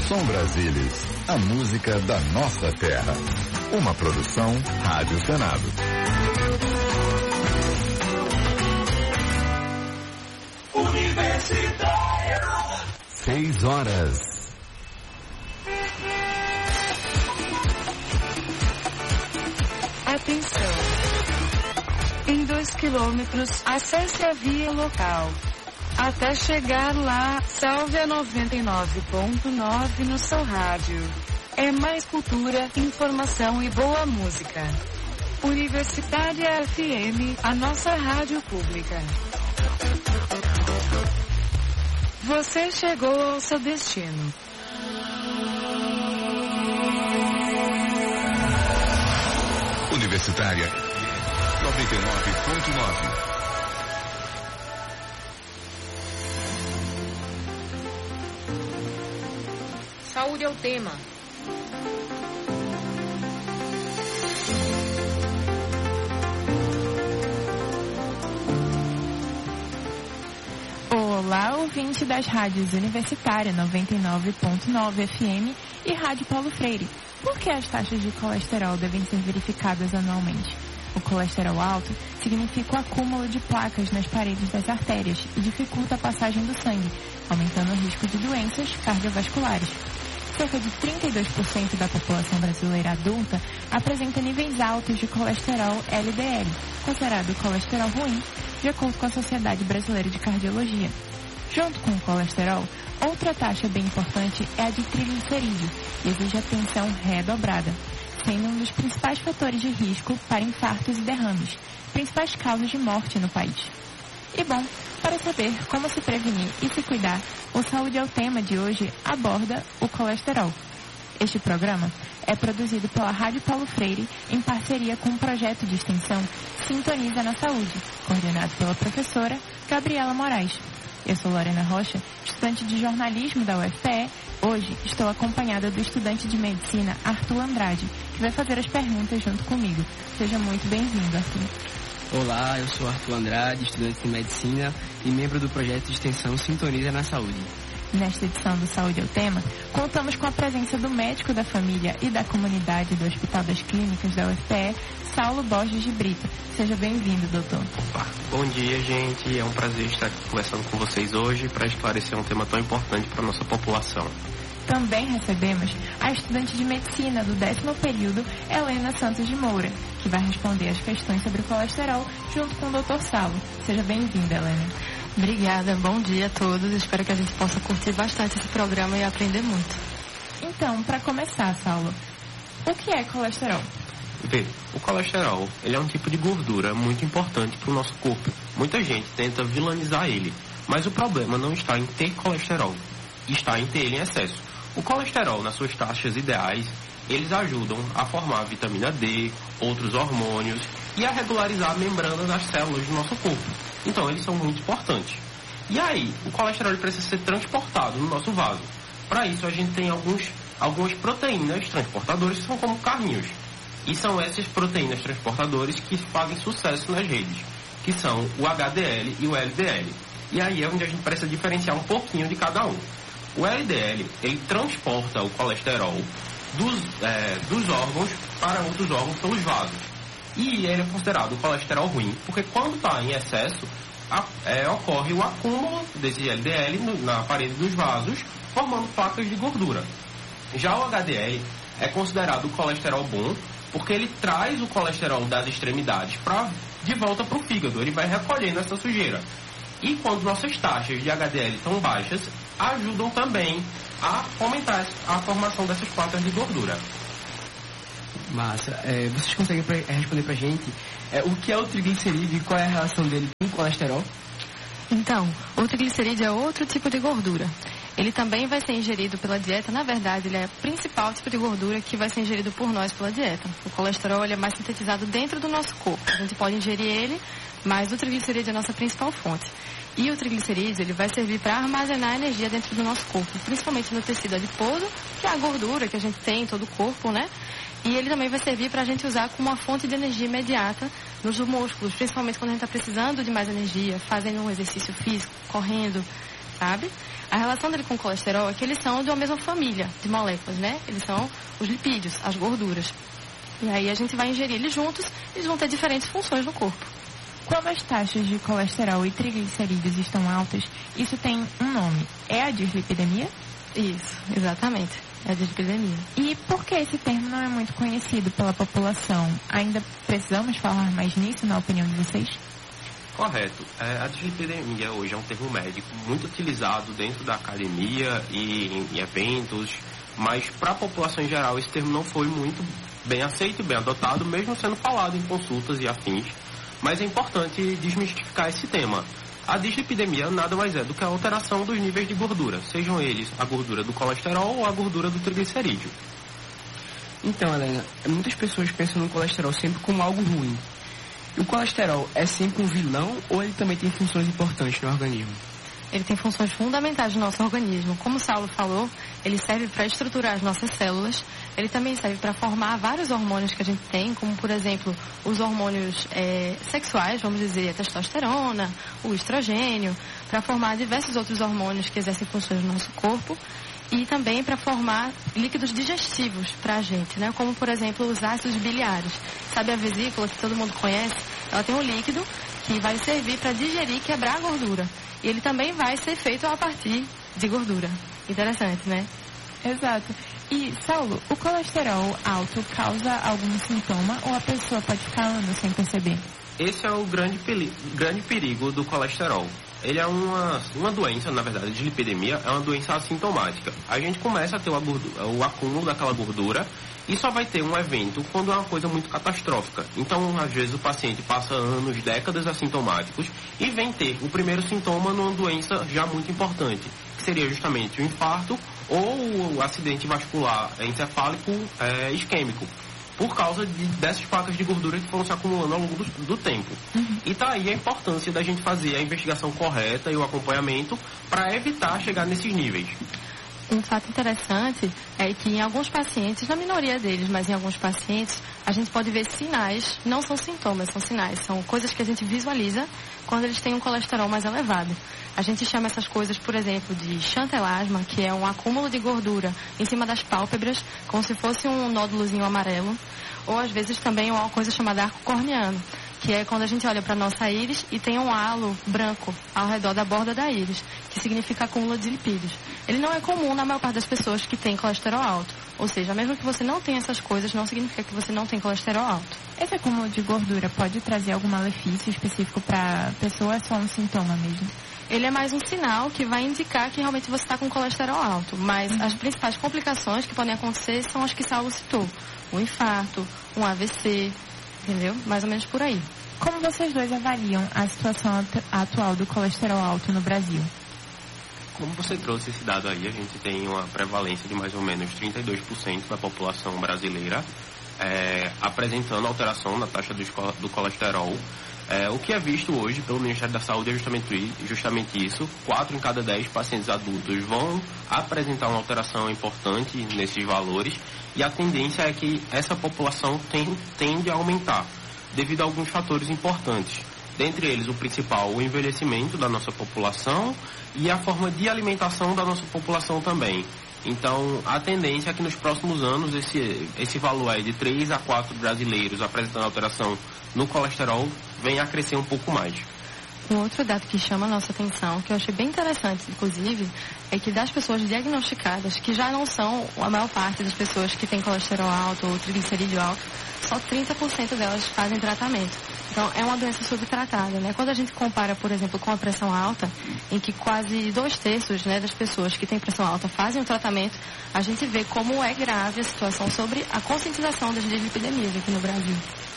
Som Brasilis, a música da nossa terra. Uma produção Rádio Senado. Universitária. 6 horas. Atenção! Em 2 quilômetros, acesse a via local. Até chegar lá, salve a 99.9 no seu rádio. É mais cultura, informação e boa música. Universitária FM, a nossa rádio pública. Você chegou ao seu destino. Universitária 99.9. Saúde é o tema. Olá, ouvinte das rádios Universitária 99.9 FM e Rádio Paulo Freire. Por que as taxas de colesterol devem ser verificadas anualmente? O colesterol alto significa o acúmulo de placas nas paredes das artérias e dificulta a passagem do sangue, aumentando o risco de doenças cardiovasculares. Cerca de 32% da população brasileira adulta apresenta níveis altos de colesterol LDL, considerado colesterol ruim, de acordo com a Sociedade Brasileira de Cardiologia. Junto com o colesterol, outra taxa bem importante é a de triglicerídeo e exige atenção redobrada, sendo um dos principais fatores de risco para infartos e derrames, principais causas de morte no país. E bom, para saber como se prevenir e se cuidar, o Saúde é o Tema de hoje aborda o colesterol. Este programa é produzido pela Rádio Paulo Freire em parceria com o projeto de extensão Sintoniza na Saúde, coordenado pela professora Gabriela Moraes. Eu sou Lorena Rocha, estudante de jornalismo da UFPE. Hoje estou acompanhada do estudante de medicina Arthur Andrade, que vai fazer as perguntas junto comigo. Seja muito bem-vindo, Arthur. Olá, eu sou Arthur Andrade, estudante de medicina e membro do projeto de extensão Sintoniza na Saúde. Nesta edição do Saúde é o Tema, contamos com a presença do médico da família e da comunidade do Hospital das Clínicas da UFPE, Saulo Borges de Brito. Seja bem-vindo, doutor. Opa, bom dia, gente. É um prazer estar aqui conversando com vocês hoje para esclarecer um tema tão importante para a nossa população. Também recebemos a estudante de medicina do 10º período, Helena Santos de Moura, que vai responder as questões sobre o colesterol junto com o doutor Saulo. Seja bem-vinda, Helena. Obrigada, bom dia a todos. Espero que a gente possa curtir bastante esse programa e aprender muito. Então, para começar, Saulo, o que é colesterol? Vê, o colesterol, ele é um tipo de gordura muito importante para o nosso corpo. Muita gente tenta vilanizar ele, mas o problema não está em ter colesterol, está em ter ele em excesso. O colesterol, nas suas taxas ideais, eles ajudam a formar a vitamina D, outros hormônios e a regularizar a membrana das células do nosso corpo. Então, eles são muito importantes. E aí, o colesterol ele precisa ser transportado no nosso vaso. Para isso, a gente tem algumas proteínas transportadoras que são como carrinhos. E são essas proteínas transportadoras que fazem sucesso nas redes, que são o HDL e o LDL. E aí é onde a gente precisa diferenciar um pouquinho de cada um. O LDL, ele transporta o colesterol dos órgãos para outros órgãos pelos vasos. E ele é considerado o colesterol ruim, porque quando está em excesso, ocorre o acúmulo desse LDL na parede dos vasos, formando placas de gordura. Já o HDL é considerado o colesterol bom, porque ele traz o colesterol das extremidades de volta para o fígado, ele vai recolhendo essa sujeira. E quando nossas taxas de HDL estão baixas, ajudam também a aumentar a formação dessas placas de gordura. Massa. Vocês conseguem responder pra gente o que é o triglicerídeo e qual é a relação dele com o colesterol? Então, o triglicerídeo é outro tipo de gordura. Ele também vai ser ingerido pela dieta. Na verdade, ele é o principal tipo de gordura que vai ser ingerido por nós pela dieta. O colesterol ele é mais sintetizado dentro do nosso corpo. A gente pode ingerir ele, mas o triglicerídeo é a nossa principal fonte. E o triglicerídeo ele vai servir para armazenar energia dentro do nosso corpo, principalmente no tecido adiposo, que é a gordura que a gente tem em todo o corpo, né? E ele também vai servir para a gente usar como uma fonte de energia imediata nos músculos, principalmente quando a gente está precisando de mais energia, fazendo um exercício físico, correndo, sabe, a relação dele com o colesterol é que eles são de uma mesma família de moléculas, né? Eles são os lipídios, as gorduras. E aí a gente vai ingerir eles juntos, eles vão ter diferentes funções no corpo. Quando as taxas de colesterol e triglicerídeos estão altas, isso tem um nome. É a dislipidemia? Isso, exatamente. É a dislipidemia. E por que esse termo não é muito conhecido pela população? Ainda precisamos falar mais nisso, na opinião de vocês? Correto. A dislipidemia hoje é um termo médico muito utilizado dentro da academia e em eventos, mas para a população em geral esse termo não foi muito bem aceito e bem adotado, mesmo sendo falado em consultas e afins. Mas é importante desmistificar esse tema. A dislipidemia nada mais é do que a alteração dos níveis de gordura, sejam eles a gordura do colesterol ou a gordura do triglicerídeo. Então, Helena, muitas pessoas pensam no colesterol sempre como algo ruim. E o colesterol é sempre um vilão ou ele também tem funções importantes no organismo? Ele tem funções fundamentais no nosso organismo. Como o Saulo falou, ele serve para estruturar as nossas células. Ele também serve para formar vários hormônios que a gente tem, como, por exemplo, os hormônios sexuais, vamos dizer, a testosterona, o estrogênio, para formar diversos outros hormônios que exercem funções no nosso corpo. E também para formar líquidos digestivos para a gente, né? Como, por exemplo, os ácidos biliares. Sabe a vesícula, que todo mundo conhece? Ela tem um líquido que vai servir para digerir e quebrar a gordura. E ele também vai ser feito a partir de gordura. Interessante, né? Exato. E, Saulo, o colesterol alto causa algum sintoma ou a pessoa pode ficar anos sem perceber? Esse é o grande perigo do colesterol. Ele é uma doença, na verdade, a dislipidemia é uma doença assintomática. A gente começa a ter o acúmulo daquela gordura e só vai ter um evento quando é uma coisa muito catastrófica. Então, às vezes, o paciente passa anos, décadas assintomáticos e vem ter o primeiro sintoma numa doença já muito importante, que seria justamente o infarto ou o acidente vascular encefálico isquêmico, por causa dessas placas de gordura que foram se acumulando ao longo do tempo. E tá aí a importância da gente fazer a investigação correta e o acompanhamento para evitar chegar nesses níveis. Um fato interessante é que em alguns pacientes, na minoria deles, mas em alguns pacientes, a gente pode ver sinais, não são sintomas, são sinais, são coisas que a gente visualiza quando eles têm um colesterol mais elevado. A gente chama essas coisas, por exemplo, de xantelasma, que é um acúmulo de gordura em cima das pálpebras, como se fosse um nódulozinho amarelo, ou às vezes também uma coisa chamada arco corneano, que é quando a gente olha para a nossa íris e tem um halo branco ao redor da borda da íris, que significa acúmulo de lipídios. Ele não é comum na maior parte das pessoas que têm colesterol alto. Ou seja, mesmo que você não tenha essas coisas, não significa que você não tem colesterol alto. Esse acúmulo de gordura pode trazer algum malefício específico para a pessoa ou é só um sintoma mesmo? Ele é mais um sinal que vai indicar que realmente você está com colesterol alto. Mas as principais complicações que podem acontecer são as que Saulo citou. Um infarto, um AVC, entendeu? Mais ou menos por aí. Como vocês dois avaliam a situação atual do colesterol alto no Brasil? Como você trouxe esse dado aí, a gente tem uma prevalência de mais ou menos 32% da população brasileira apresentando alteração na taxa do colesterol. O que é visto hoje pelo Ministério da Saúde é justamente isso. 4 em cada 10 pacientes adultos vão apresentar uma alteração importante nesses valores e a tendência é que essa população tende a aumentar devido a alguns fatores importantes. Dentre eles, o principal, o envelhecimento da nossa população e a forma de alimentação da nossa população também. Então, a tendência é que nos próximos anos esse valor aí de 3 a 4 brasileiros apresentando alteração no colesterol venha a crescer um pouco mais. Um outro dado que chama a nossa atenção, que eu achei bem interessante, inclusive, é que das pessoas diagnosticadas, que já não são a maior parte das pessoas que têm colesterol alto ou triglicerídeo alto, só 30% delas fazem tratamento. Então, é uma doença subtratada, né? Quando a gente compara, por exemplo, com a pressão alta, em que quase 2/3, né, das pessoas que têm pressão alta fazem o tratamento, a gente vê como é grave a situação sobre a conscientização das dislipidemias aqui no Brasil.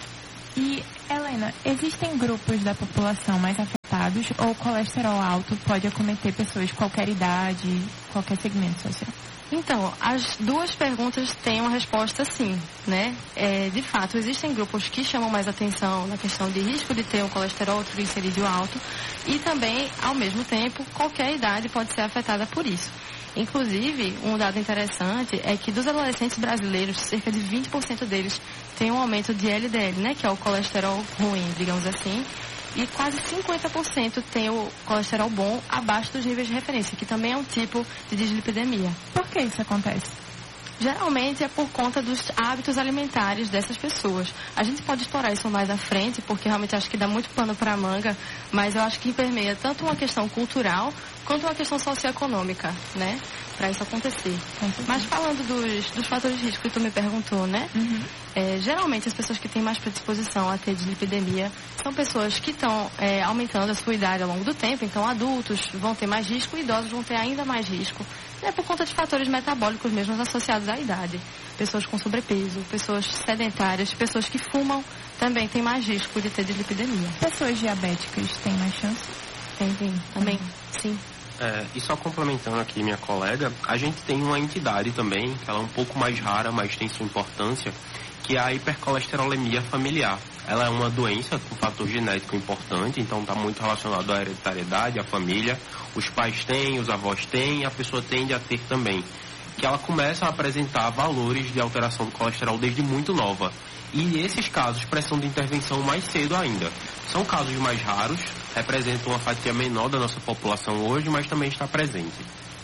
E, Helena, existem grupos da população mais afetados ou o colesterol alto pode acometer pessoas de qualquer idade, qualquer segmento social? Então, as duas perguntas têm uma resposta sim, né? De fato, existem grupos que chamam mais atenção na questão de risco de ter um colesterol triglicerídeo alto e também, ao mesmo tempo, qualquer idade pode ser afetada por isso. Inclusive, um dado interessante é que dos adolescentes brasileiros, cerca de 20% deles têm um aumento de LDL, né? Que é o colesterol ruim, digamos assim. e quase 50% tem o colesterol bom abaixo dos níveis de referência, que também é um tipo de dislipidemia. Por que isso acontece? Geralmente é por conta dos hábitos alimentares dessas pessoas. A gente pode explorar isso mais à frente, porque realmente acho que dá muito pano para a manga, mas eu acho que permeia tanto uma questão cultural quanto uma questão socioeconômica, né? Para isso acontecer. Mas falando dos fatores de risco que tu me perguntou, né? Geralmente as pessoas que têm mais predisposição a ter dislipidemia são pessoas que estão aumentando a sua idade ao longo do tempo, então adultos vão ter mais risco e idosos vão ter ainda mais risco. É por conta de fatores metabólicos mesmo associados à idade. Pessoas com sobrepeso, pessoas sedentárias, pessoas que fumam também têm mais risco de ter dislipidemia. Pessoas diabéticas têm mais chance? Tem, também, sim. E só complementando aqui minha colega, a gente tem uma entidade também, que ela é um pouco mais rara, mas tem sua importância, que é a hipercolesterolemia familiar. Ela é uma doença com fator genético importante, então está muito relacionado à hereditariedade, à família. Os pais têm, os avós têm, a pessoa tende a ter também. Que ela começa a apresentar valores de alteração do colesterol desde muito nova. E esses casos precisam de intervenção mais cedo ainda. São casos mais raros, representam uma fatia menor da nossa população hoje, mas também está presente.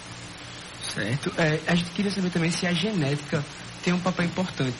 Certo. A gente queria saber também se a genética tem um papel importante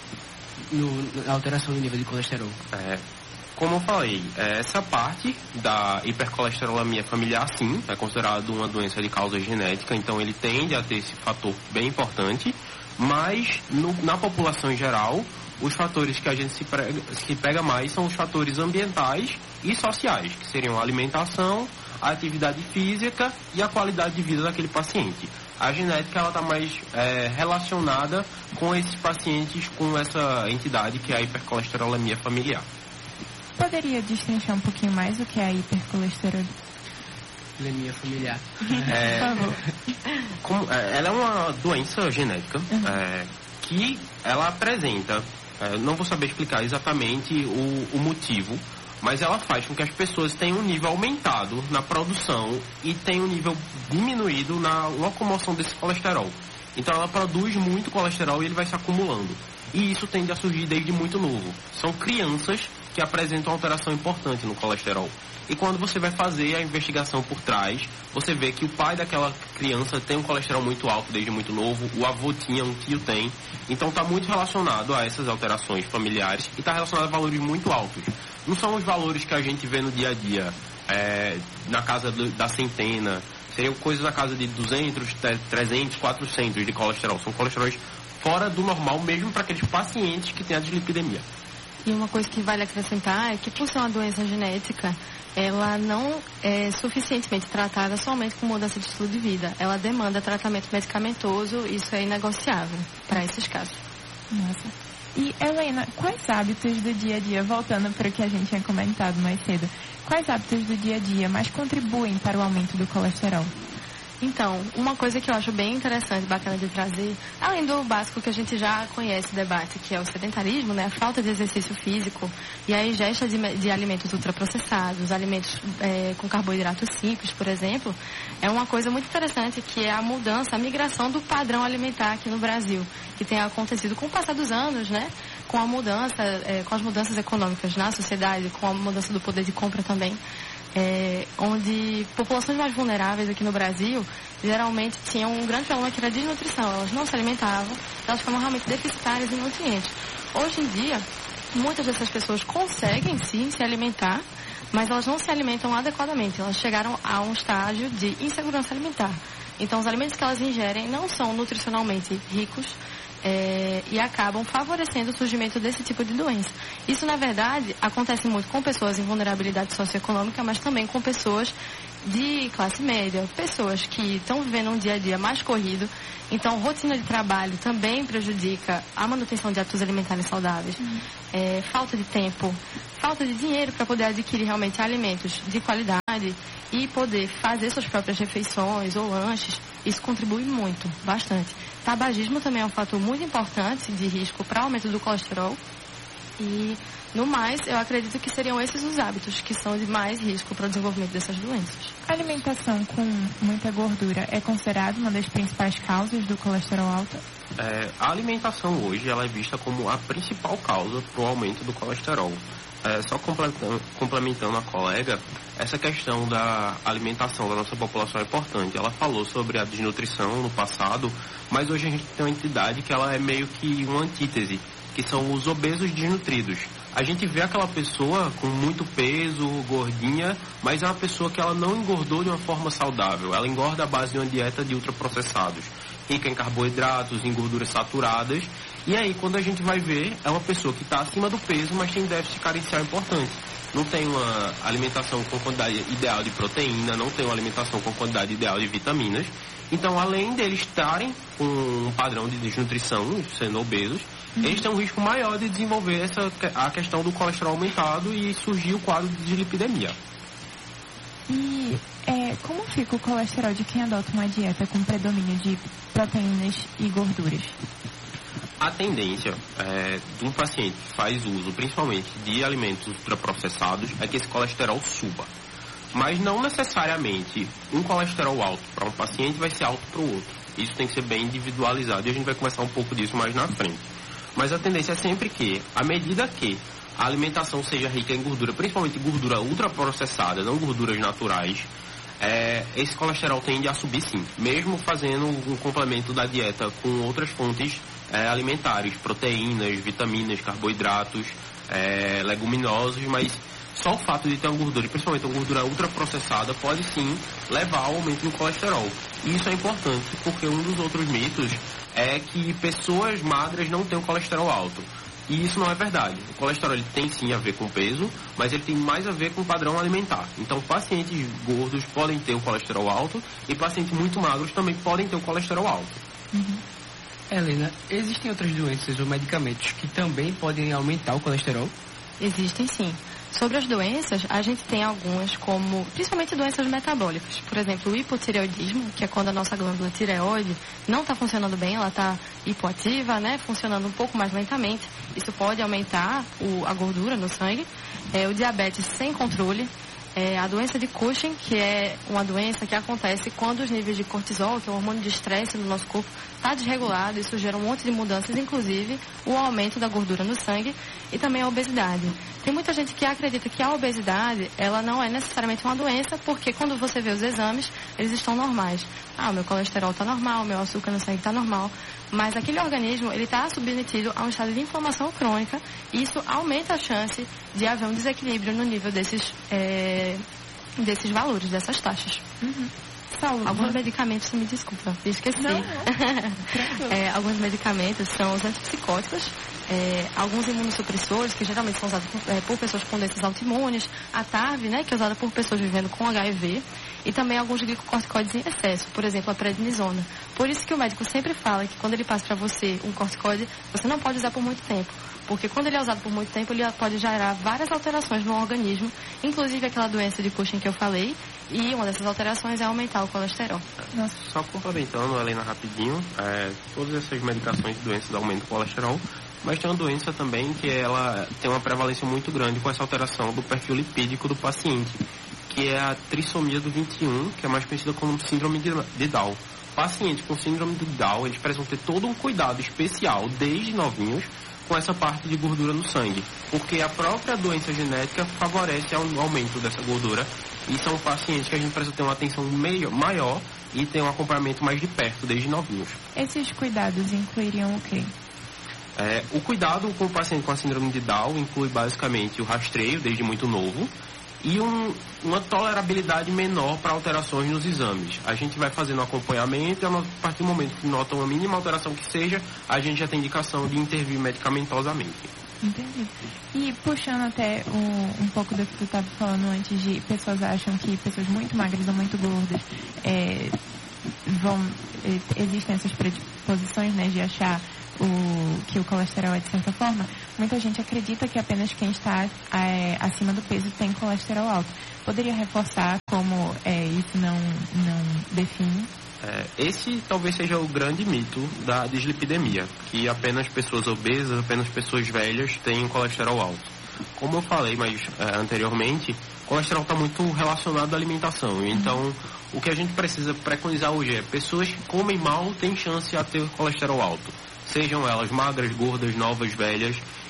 na alteração do nível de colesterol. Como eu falei, essa parte da hipercolesterolemia familiar, sim, é considerado uma doença de causa genética, então ele tende a ter esse fator bem importante, mas na população em geral, os fatores que a gente se pega mais são os fatores ambientais e sociais, que seriam a alimentação, a atividade física e a qualidade de vida daquele paciente. A genética ela está mais relacionada com esses pacientes com essa entidade que é a hipercolesterolemia familiar. Poderia destrinchar um pouquinho mais o que é a hipercolesterolemia familiar? Por favor. Ela é uma doença genética que ela apresenta, não vou saber explicar exatamente o motivo, mas ela faz com que as pessoas tenham um nível aumentado na produção e tenham um nível diminuído na locomoção desse colesterol. Então ela produz muito colesterol e ele vai se acumulando. E isso tende a surgir desde muito novo. São crianças que apresentam alteração importante no colesterol. E quando você vai fazer a investigação por trás, você vê que o pai daquela criança tem um colesterol muito alto desde muito novo, o avô tinha, um tio tem. Então está muito relacionado a essas alterações familiares e está relacionado a valores muito altos. Não são os valores que a gente vê no dia a dia, na casa da centena. Seriam coisas na casa de 200, 300, 400 de colesterol. São colesteróis fora do normal, mesmo para aqueles pacientes que têm a dislipidemia. E uma coisa que vale acrescentar é que, por ser uma doença genética, ela não é suficientemente tratada somente com mudança de estilo de vida. Ela demanda tratamento medicamentoso, isso é inegociável para esses casos. Nossa. E, Helena, quais hábitos do dia a dia, voltando para o que a gente tinha comentado mais cedo, quais hábitos do dia a dia mais contribuem para o aumento do colesterol? Então, uma coisa que eu acho bem interessante, bacana de trazer, além do básico que a gente já conhece, debate, que é o sedentarismo, né, a falta de exercício físico e a ingesta de alimentos ultraprocessados, alimentos com carboidratos simples, por exemplo, é uma coisa muito interessante que é a mudança, a migração do padrão alimentar aqui no Brasil, que tem acontecido com o passar dos anos, né, com a mudança, com as mudanças econômicas na sociedade, com a mudança do poder de compra também. Onde populações mais vulneráveis aqui no Brasil geralmente tinham um grande problema que era a desnutrição. Elas não se alimentavam, elas ficavam realmente deficitárias em nutrientes. Hoje em dia, muitas dessas pessoas conseguem sim se alimentar, mas elas não se alimentam adequadamente. Elas chegaram a um estágio de insegurança alimentar. Então, os alimentos que elas ingerem não são nutricionalmente ricos, e acabam favorecendo o surgimento desse tipo de doença. Isso, na verdade, acontece muito com pessoas em vulnerabilidade socioeconômica, mas também com pessoas de classe média, pessoas que estão vivendo um dia a dia mais corrido. Então, rotina de trabalho também prejudica a manutenção de hábitos alimentares saudáveis. Falta de tempo, falta de dinheiro para poder adquirir realmente alimentos de qualidade e poder fazer suas próprias refeições ou lanches. Isso contribui muito, bastante. Tabagismo também é um fator muito importante de risco para o aumento do colesterol. E, no mais, eu acredito que seriam esses os hábitos que são de mais risco para o desenvolvimento dessas doenças. A alimentação com muita gordura é considerada uma das principais causas do colesterol alto? A alimentação hoje ela é vista como a principal causa para o aumento do colesterol. Só complementando a colega, essa questão da alimentação da nossa população é importante. Ela falou sobre a desnutrição no passado, mas hoje a gente tem uma entidade que ela é meio que uma antítese, que são os obesos desnutridos. A gente vê aquela pessoa com muito peso, gordinha, mas é uma pessoa que ela não engordou de uma forma saudável. Ela engorda à base de uma dieta de ultraprocessados, rica em carboidratos, em gorduras saturadas. E aí, quando a gente vai ver, é uma pessoa que está acima do peso, mas tem déficit carencial importante. Não tem uma alimentação com quantidade ideal de proteína, não tem uma alimentação com quantidade ideal de vitaminas. Então, além deles estarem com um padrão de desnutrição, sendo obesos, eles têm um risco maior de desenvolver a questão do colesterol aumentado e surgir o quadro de dislipidemia. E como fica o colesterol de quem adota uma dieta com predomínio de proteínas e gorduras? A tendência de um paciente que faz uso, principalmente de alimentos ultraprocessados, é que esse colesterol suba. Mas não necessariamente um colesterol alto para um paciente vai ser alto para o outro. Isso tem que ser bem individualizado e a gente vai conversar um pouco disso mais na frente. Mas a tendência é sempre que, à medida que a alimentação seja rica em gordura, principalmente gordura ultraprocessada, não gorduras naturais, esse colesterol tende a subir sim, mesmo fazendo um complemento da dieta com outras fontes alimentares, proteínas, vitaminas, carboidratos, leguminosos, mas só o fato de ter uma gordura, principalmente uma gordura ultraprocessada, pode sim levar ao aumento do colesterol. E isso é importante porque um dos outros mitos é que pessoas magras não têm o colesterol alto. E isso não é verdade. O colesterol ele tem sim a ver com peso, mas ele tem mais a ver com o padrão alimentar. Então, pacientes gordos podem ter o colesterol alto e pacientes muito magros também podem ter o colesterol alto. Helena, existem outras doenças ou medicamentos que também podem aumentar o colesterol? Existem sim. Sobre as doenças, a gente tem algumas como, principalmente doenças metabólicas. Por exemplo, o hipotireoidismo, que é quando a nossa glândula tireoide não está funcionando bem, ela está hipoativa, né, funcionando um pouco mais lentamente. Isso pode aumentar a gordura no sangue. O diabetes sem controle. A doença de Cushing, que é uma doença que acontece quando os níveis de cortisol, que é o hormônio de estresse no nosso corpo, está desregulado. Isso gera um monte de mudanças, inclusive o aumento da gordura no sangue e também a obesidade. Tem muita gente que acredita que a obesidade, ela não é necessariamente uma doença, porque quando você vê os exames, eles estão normais. O meu colesterol está normal, o meu açúcar no sangue está normal. Mas aquele organismo, ele está submetido a um estado de inflamação crônica e isso aumenta a chance de haver um desequilíbrio no nível desses valores, dessas taxas. Alguns medicamentos, me desculpa, esqueci. Alguns medicamentos são os antipsicóticos, alguns imunossupressores, que geralmente são usados por pessoas com doenças autoimunes, a TARV, né, que é usada por pessoas vivendo com HIV, e também alguns glicocorticoides em excesso, por exemplo, a prednisona. Por isso que o médico sempre fala que quando ele passa para você um corticoide, você não pode usar por muito tempo. Porque quando ele é usado por muito tempo, ele pode gerar várias alterações no organismo, inclusive aquela doença de Cushing que eu falei, e uma dessas alterações é aumentar o colesterol. Só complementando, Helena, rapidinho, todas essas medicações de doenças aumentam o colesterol, mas tem uma doença também que ela tem uma prevalência muito grande com essa alteração do perfil lipídico do paciente, que é a trissomia do 21, que é mais conhecida como síndrome de Down. Pacientes com síndrome de Down, eles precisam ter todo um cuidado especial, desde novinhos, com essa parte de gordura no sangue, porque a própria doença genética favorece o aumento dessa gordura e são pacientes que a gente precisa ter uma atenção maior e ter um acompanhamento mais de perto, desde novinhos. Esses cuidados incluiriam o quê? O cuidado com o paciente com a síndrome de Down inclui basicamente o rastreio desde muito novo e uma tolerabilidade menor para alterações nos exames. A gente vai fazendo acompanhamento e a partir do momento que nota uma mínima alteração que seja, a gente já tem indicação de intervir medicamentosamente. Entendi. E puxando até um pouco do que tu estava falando antes, de pessoas acham que pessoas muito magras ou muito gordas existem essas predisposições, né, de achar que o colesterol é de certa forma. Muita gente acredita que apenas quem está acima do peso tem colesterol alto. Poderia reforçar como isso não define? Esse talvez seja o grande mito da dislipidemia, que apenas pessoas obesas, apenas pessoas velhas têm colesterol alto. Como eu falei anteriormente, o colesterol está muito relacionado à alimentação. Então, o que a gente precisa preconizar hoje é pessoas que comem mal têm chance a ter colesterol alto. Sejam elas magras, gordas, novas, velhas.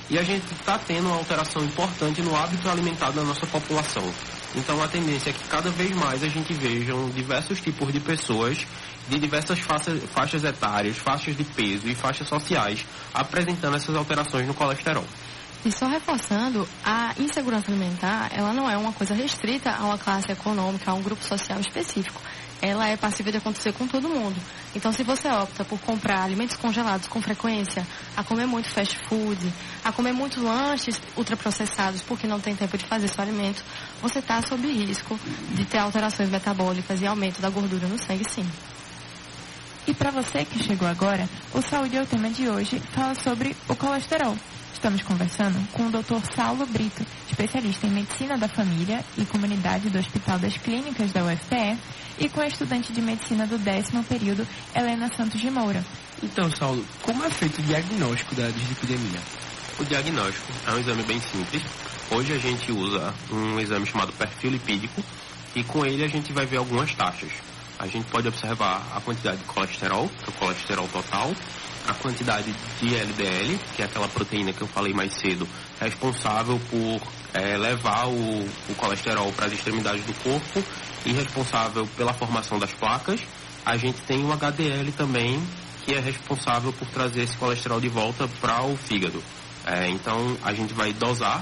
E a gente está tendo uma alteração importante no hábito alimentar da nossa população. Então a tendência é que cada vez mais a gente veja diversos tipos de pessoas de diversas faixas etárias, faixas de peso e faixas sociais apresentando essas alterações no colesterol. E só reforçando, a insegurança alimentar, ela não é uma coisa restrita a uma classe econômica, a um grupo social específico. Ela é passível de acontecer com todo mundo. Então, se você opta por comprar alimentos congelados com frequência, a comer muito fast food, a comer muitos lanches ultraprocessados porque não tem tempo de fazer seu alimento, você está sob risco de ter alterações metabólicas e aumento da gordura no sangue, sim. E para você que chegou agora, o Saúde é o tema de hoje, fala sobre o colesterol. Estamos conversando com o Dr. Saulo Brito, especialista em Medicina da Família e Comunidade do Hospital das Clínicas da UFPE, e com a estudante de Medicina do 10º período, Helena Santos de Moura. Então, Saulo, como é feito o diagnóstico da dislipidemia? O diagnóstico é um exame bem simples. Hoje a gente usa um exame chamado perfil lipídico e com ele a gente vai ver algumas taxas. A gente pode observar a quantidade de colesterol, que é o colesterol total, a quantidade de LDL, que é aquela proteína que eu falei mais cedo, responsável por levar o colesterol para as extremidades do corpo e responsável pela formação das placas. A gente tem o HDL também, que é responsável por trazer esse colesterol de volta para o fígado. Então, a gente vai dosar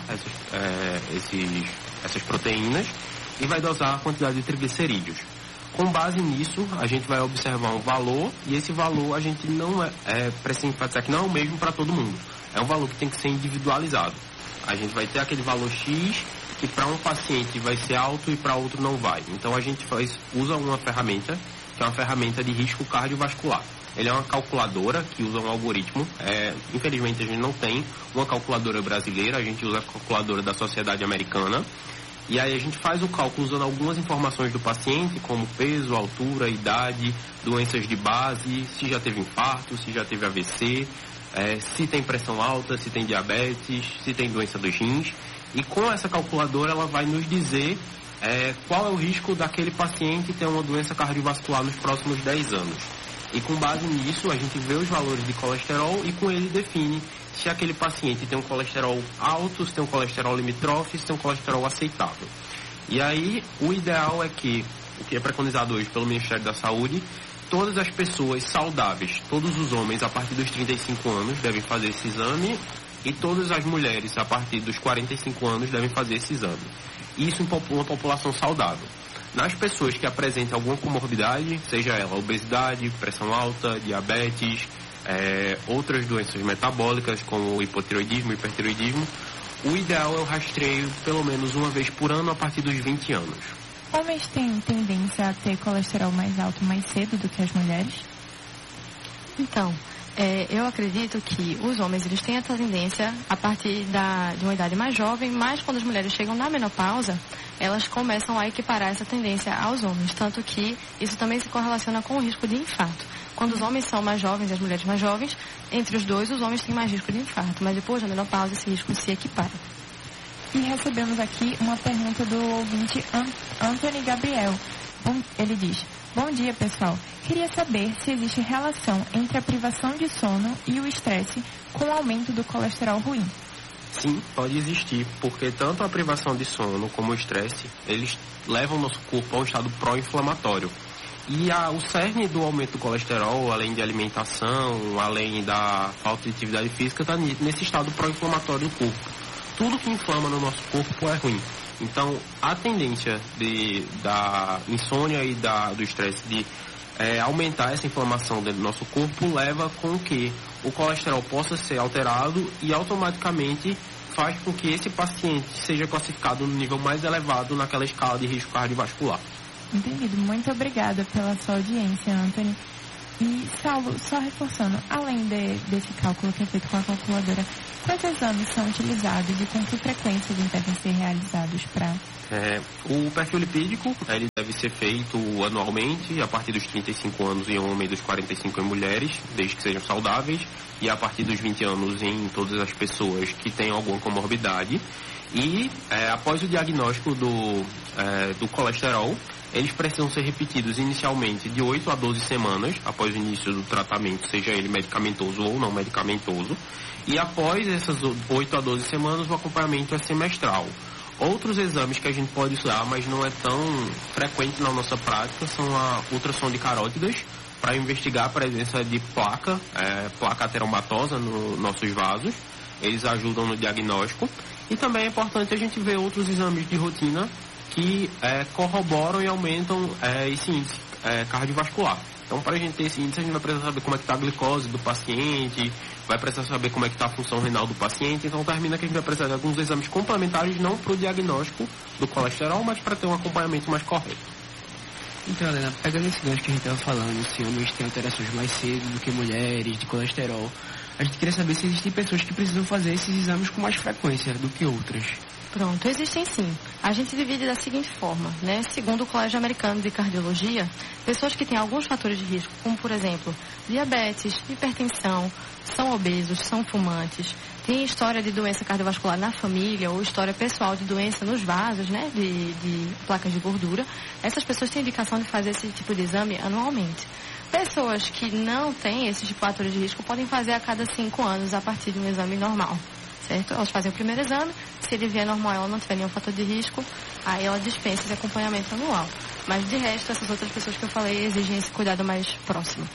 essas proteínas e vai dosar a quantidade de triglicerídeos. Com base nisso, a gente vai observar um valor e esse valor a gente não precisa enfatizar que não é o mesmo para todo mundo. É um valor que tem que ser individualizado. A gente vai ter aquele valor X que para um paciente vai ser alto e para outro não vai. Então a gente usa uma ferramenta, que é uma ferramenta de risco cardiovascular. Ele é uma calculadora que usa um algoritmo. Infelizmente a gente não tem uma calculadora brasileira, a gente usa a calculadora da Sociedade Americana. E aí a gente faz o cálculo usando algumas informações do paciente, como peso, altura, idade, doenças de base, se já teve infarto, se já teve AVC, se tem pressão alta, se tem diabetes, se tem doença dos rins. E com essa calculadora ela vai nos dizer qual é o risco daquele paciente ter uma doença cardiovascular nos próximos 10 anos. E com base nisso a gente vê os valores de colesterol e com ele define se aquele paciente tem um colesterol alto, se tem um colesterol limítrofe, se tem um colesterol aceitável. E aí, o ideal é que, o que é preconizado hoje pelo Ministério da Saúde, todas as pessoas saudáveis, todos os homens a partir dos 35 anos devem fazer esse exame e todas as mulheres a partir dos 45 anos devem fazer esse exame. Isso em uma população saudável. Nas pessoas que apresentam alguma comorbidade, seja ela obesidade, pressão alta, diabetes, outras doenças metabólicas como hipotireoidismo, hipertireoidismo, o ideal é o rastreio pelo menos uma vez por ano a partir dos 20 anos. Homens têm tendência a ter colesterol mais alto mais cedo do que as mulheres? Então, eu acredito que os homens eles têm a tendência a partir de uma idade mais jovem, mas quando as mulheres chegam na menopausa, elas começam a equiparar essa tendência aos homens, tanto que isso também se correlaciona com o risco de infarto. Quando os homens são mais jovens e as mulheres mais jovens, entre os dois, os homens têm mais risco de infarto, mas depois da menopausa esse risco se equipara. E recebemos aqui uma pergunta do ouvinte Anthony Gabriel. Ele diz: bom dia, pessoal. Queria saber se existe relação entre a privação de sono e o estresse com o aumento do colesterol ruim. Sim, pode existir, porque tanto a privação de sono como o estresse, eles levam o nosso corpo a um estado pró-inflamatório. E o cerne do aumento do colesterol, além de alimentação, além da falta de atividade física, está nesse estado pró-inflamatório do corpo. Tudo que inflama no nosso corpo é ruim. Então, a tendência da insônia e do estresse de aumentar essa inflamação dentro do nosso corpo leva com que o colesterol possa ser alterado e automaticamente faz com que esse paciente seja classificado no nível mais elevado naquela escala de risco cardiovascular. Entendido. Muito obrigada pela sua audiência, Anthony. E, Saulo, só reforçando, além desse cálculo que é feito com a calculadora, quais exames são utilizados e com que frequência eles devem ser realizados para... O perfil lipídico, ele deve ser feito anualmente, a partir dos 35 anos em homem e dos 45 em mulheres, desde que sejam saudáveis, e a partir dos 20 anos em todas as pessoas que tenham alguma comorbidade. E após o diagnóstico do colesterol, eles precisam ser repetidos inicialmente de 8 a 12 semanas após o início do tratamento, seja ele medicamentoso ou não medicamentoso. E após essas 8 a 12 semanas, o acompanhamento é semestral. Outros exames que a gente pode usar, mas não é tão frequente na nossa prática, são a ultrassom de carótidas, para investigar a presença de placa ateromatosa nos nossos vasos. Eles ajudam no diagnóstico. E também é importante a gente ver outros exames de rotina que corroboram e aumentam esse índice cardiovascular. Então, para a gente ter esse índice, a gente vai precisar saber como é que está a glicose do paciente, vai precisar saber como é que está a função renal do paciente. Então, termina que a gente vai precisar de alguns exames complementares, não para o diagnóstico do colesterol, mas para ter um acompanhamento mais correto. Então, Helena, pegando esse gancho que a gente estava falando, se homens têm alterações mais cedo do que mulheres, de colesterol, a gente queria saber se existem pessoas que precisam fazer esses exames com mais frequência do que outras. Pronto, existem sim. A gente divide da seguinte forma, né? Segundo o Colégio Americano de Cardiologia, pessoas que têm alguns fatores de risco, como por exemplo, diabetes, hipertensão, são obesos, são fumantes, têm história de doença cardiovascular na família ou história pessoal de doença nos vasos, né? De placas de gordura, essas pessoas têm indicação de fazer esse tipo de exame anualmente. Pessoas que não têm esses fatores de risco podem fazer a cada 5 anos a partir de um exame normal. Certo? Elas fazem o primeiro exame, se ele vier normal, ela não tiver nenhum fator de risco, aí ela dispensa esse acompanhamento anual. Mas de resto, essas outras pessoas que eu falei exigem esse cuidado mais próximo.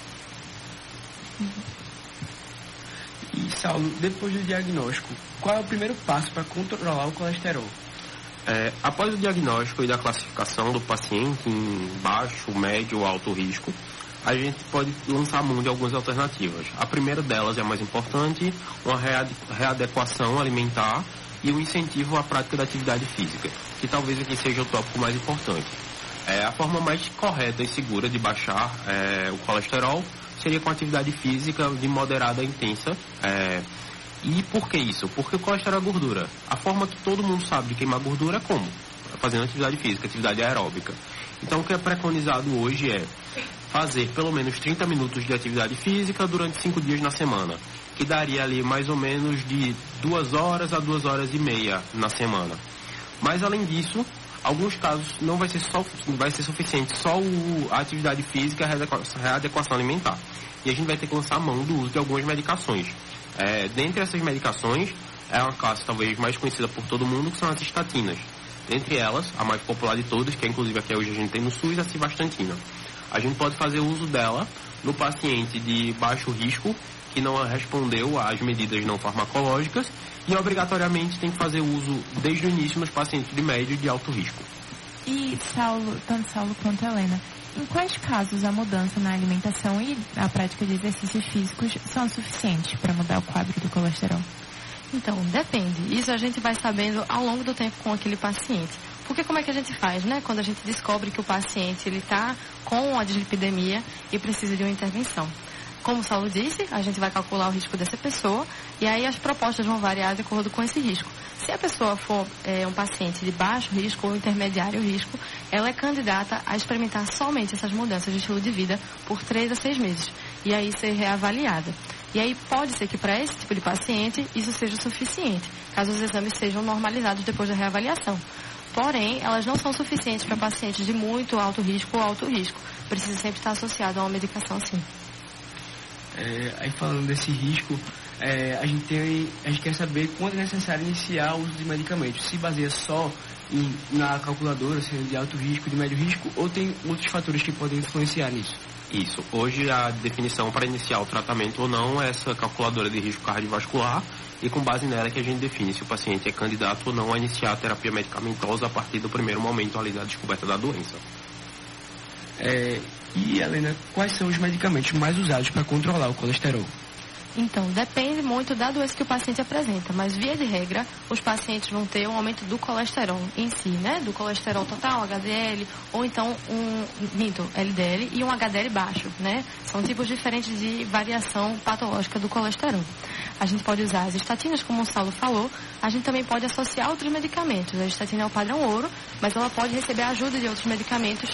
E, Saulo, depois do diagnóstico, qual é o primeiro passo para controlar o colesterol? Após o diagnóstico e da classificação do paciente em baixo, médio ou alto risco, a gente pode lançar mão de algumas alternativas. A primeira delas é a mais importante, uma readequação alimentar e um incentivo à prática da atividade física, que talvez aqui seja o tópico mais importante. A forma mais correta e segura de baixar o colesterol seria com atividade física de moderada a intensa. E por que isso? Porque o colesterol é gordura. A forma que todo mundo sabe de queimar gordura é como? Fazendo atividade física, atividade aeróbica. Então o que é preconizado hoje é fazer pelo menos 30 minutos de atividade física durante 5 dias na semana, que daria ali mais ou menos de 2 horas a 2 horas e meia na semana. Mas além disso, alguns casos não vai ser suficiente só a atividade física e a readequação alimentar. E a gente vai ter que lançar a mão do uso de algumas medicações. Dentre essas medicações, é uma classe talvez mais conhecida por todo mundo, que são as estatinas. Dentre elas, a mais popular de todas, que inclusive aqui hoje a gente tem no SUS, a civastatina. A gente pode fazer uso dela no paciente de baixo risco, que não respondeu às medidas não farmacológicas, e obrigatoriamente tem que fazer uso desde o início nos pacientes de médio e de alto risco. E tanto Saulo quanto Helena, em quais casos a mudança na alimentação e a prática de exercícios físicos são suficientes para mudar o quadro do colesterol? Então, depende. Isso a gente vai sabendo ao longo do tempo com aquele paciente. Porque como é que a gente faz, né? Quando a gente descobre que o paciente está com a dislipidemia e precisa de uma intervenção. Como o Saulo disse, a gente vai calcular o risco dessa pessoa e aí as propostas vão variar de acordo com esse risco. Se a pessoa for um paciente de baixo risco ou intermediário risco, ela é candidata a experimentar somente essas mudanças de estilo de vida por 3 a 6 meses e aí ser reavaliada. E aí pode ser que para esse tipo de paciente isso seja suficiente, caso os exames sejam normalizados depois da reavaliação. Porém, elas não são suficientes para pacientes de muito alto risco ou alto risco. Precisa sempre estar associado a uma medicação, sim. Aí falando desse risco, a gente quer saber quando é necessário iniciar o uso de medicamentos. Se baseia só na calculadora, sendo de alto risco, de médio risco, ou tem outros fatores que podem influenciar nisso? Isso. Hoje a definição para iniciar o tratamento ou não é essa calculadora de risco cardiovascular e com base nela que a gente define se o paciente é candidato ou não a iniciar a terapia medicamentosa a partir do primeiro momento ali da descoberta da doença. E, Helena, quais são os medicamentos mais usados para controlar o colesterol? Então, depende muito da doença que o paciente apresenta, mas via de regra, os pacientes vão ter um aumento do colesterol em si, né? Do colesterol total, HDL, ou então LDL e um HDL baixo, né? São tipos diferentes de variação patológica do colesterol. A gente pode usar as estatinas, como o Saulo falou, a gente também pode associar outros medicamentos. A estatina é o padrão ouro, mas ela pode receber a ajuda de outros medicamentos